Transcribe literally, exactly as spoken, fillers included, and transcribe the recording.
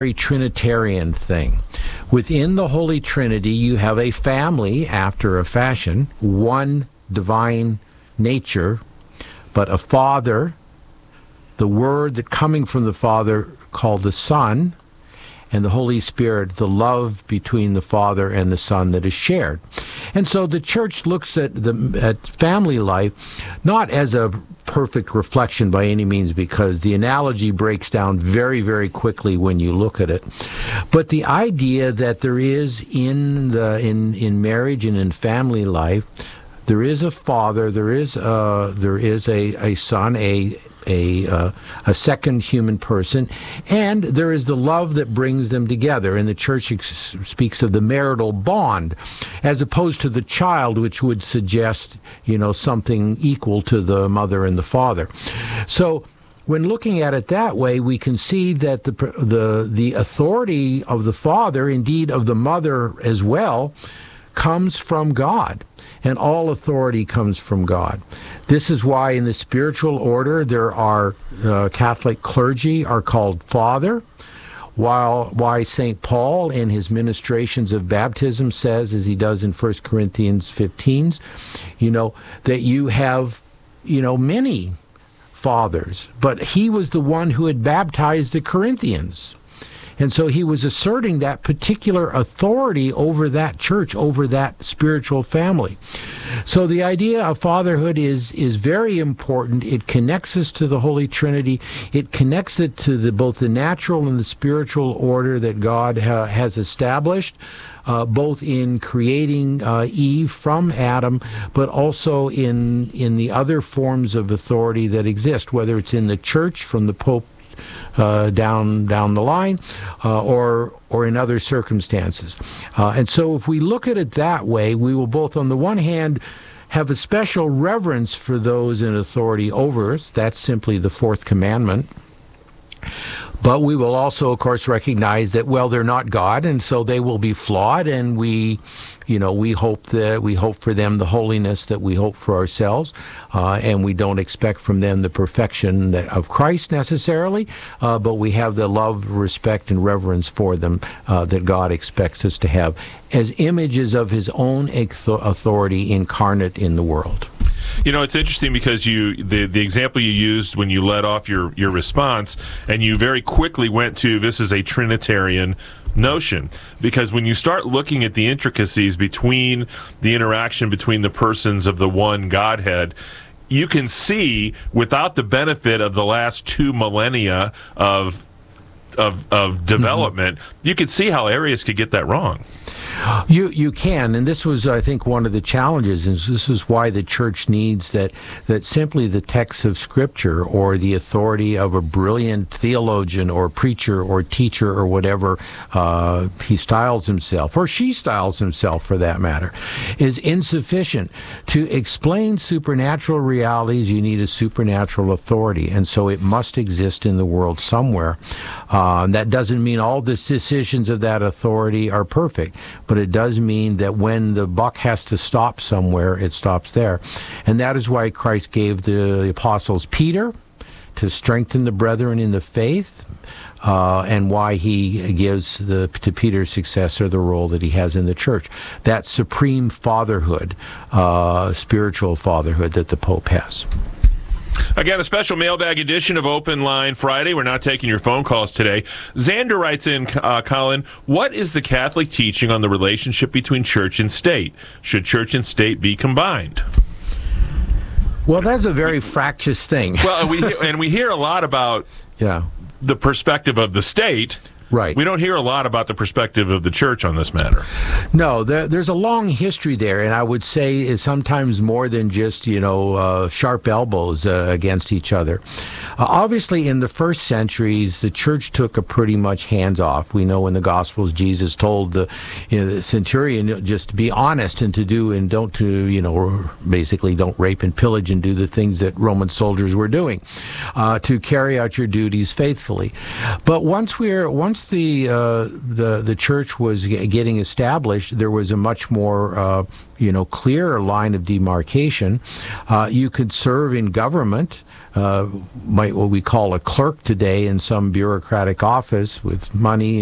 Trinitarian thing. Within the Holy Trinity, you have a family after a fashion, one divine nature, but a Father, the Word that coming from the Father called the Son, and the Holy Spirit, the love between the Father and the Son that is shared. And so the church looks at the at family life not as a perfect reflection by any means, because the analogy breaks down very, very quickly when you look at it. But the idea that there is in the in, in marriage and in family life, there is a father, there is a, there is a, a son, a a uh, a second human person, and there is the love that brings them together. And the church ex- speaks of the marital bond, as opposed to the child, which would suggest, you know, something equal to the mother and the father. So when looking at it that way, we can see that the the the authority of the father, indeed of the mother as well, comes from God. And all authority comes from God. This is why in the spiritual order there are uh, Catholic clergy are called father, while why Saint Paul in his ministrations of baptism says, as he does in First Corinthians fifteen, you know, that you have, you know, many fathers, but he was the one who had baptized the Corinthians. And so he was asserting that particular authority over that church, over that spiritual family. So the idea of fatherhood is is very important. It connects us to the Holy Trinity. It connects it to the, both the natural and the spiritual order that God ha- has established, uh, both in creating uh, Eve from Adam, but also in in the other forms of authority that exist, whether it's in the church from the Pope Uh, down down the line, uh, or or in other circumstances. Uh, and so if we look at it that way, we will both, on the one hand, have a special reverence for those in authority over us. That's simply the fourth commandment. But we will also, of course, recognize that, well, they're not God, and so they will be flawed, and we, you know, we hope that we hope for them the holiness that we hope for ourselves, uh, and we don't expect from them the perfection that, of Christ necessarily, uh, but we have the love, respect, and reverence for them uh, that God expects us to have as images of His own authority incarnate in the world. You know, it's interesting because you the, the example you used when you led off your, your response, and you very quickly went to, this is a Trinitarian notion. Because when you start looking at the intricacies between the interaction between the persons of the one Godhead, you can see, without the benefit of the last two millennia of of, of development, mm-hmm. you can see how Arius could get that wrong. You you can, and this was, I think, one of the challenges, and this is why the church needs that, that simply the text of Scripture or the authority of a brilliant theologian or preacher or teacher or whatever uh, he styles himself, or she styles himself for that matter, is insufficient. To explain supernatural realities, you need a supernatural authority, and so it must exist in the world somewhere. Uh, that doesn't mean all the decisions of that authority are perfect, but it does mean that when the buck has to stop somewhere, it stops there. And that is why Christ gave the apostles Peter to strengthen the brethren in the faith, uh, and why he gives the, to Peter's successor the role that he has in the church. That supreme fatherhood, uh, spiritual fatherhood that the Pope has. Again, a special mailbag edition of Open Line Friday. We're not taking your phone calls today. Xander writes in, uh, Colin, what is the Catholic teaching on the relationship between church and state? Should church and state be combined? Well, that's a very fractious thing. Well, we and we hear a lot about yeah. the perspective of the state. Right. We don't hear a lot about the perspective of the church on this matter. No, there, there's a long history there, and I would say is sometimes more than just, you know, uh, sharp elbows uh, against each other. Uh, obviously, in the first centuries, the church took a pretty much hands-off. We know in the Gospels, Jesus told the, you know, the centurion just to be honest and to do and don't to, you know, basically don't rape and pillage and do the things that Roman soldiers were doing, uh, to carry out your duties faithfully. But once we're once once the uh, the the church was g- getting established, there was a much more uh, you know clearer line of demarcation. Uh, you could serve in government, uh, might what we call a clerk today in some bureaucratic office with money